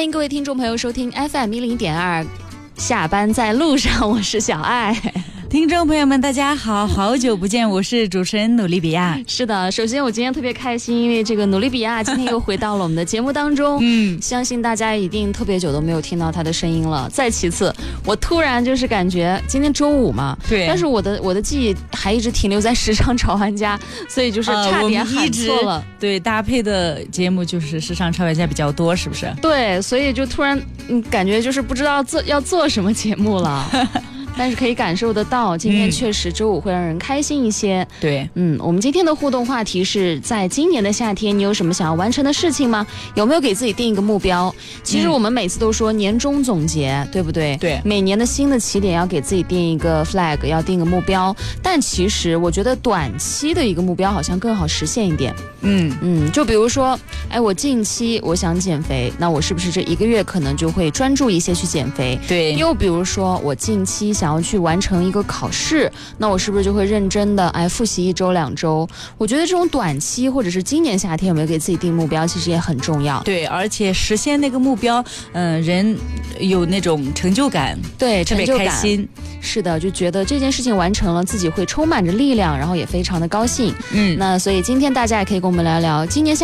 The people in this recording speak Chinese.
欢迎各位听众朋友收听 FM10.2，下班在路上，我是小爱。 听众朋友们大家好，好久不见，我是主持人努利比亚。 是的，首先我今天特别开心，因为这个努利比亚今天又回到了我们的节目当中。相信大家一定特别久都没有听到他的声音了。再其次，我突然就是感觉今天周五嘛，对，但是我的记忆还一直停留在时尚潮玩家，所以就是差点喊错了。 对，搭配的节目就是时尚潮玩家比较多，是不是？ 对，所以就突然感觉就是不知道要做什么节目了。但是可以感受得到，今天确实周五会让人开心一些。 对， 我们今天的互动话题是在今年的夏天，你有什么想要完成的事情吗？有没有给自己定一个目标？其实我们每次都说年终总结，对不对？ 对， 每年的新的起点要给自己定一个 flag， 要定一个目标。但其实我觉得短期的一个目标好像更好实现一点。就比如说，我近期我想减肥，那我是不是这一个月可能就会专注一些去减肥？ 对。 又比如说，我近期想要去完成一个考试，那我是不是就会认真的复习1周2周？我觉得这种短期或者是今年夏天有没有给自己定目标，其实也很重要。 对，而且实现那个目标，人有那种成就感， 对， 特别开心。 是的，就觉得这件事情完成了，自己会充满着力量，然后也非常的高兴。那所以今天大家也可以跟我们聊聊今年夏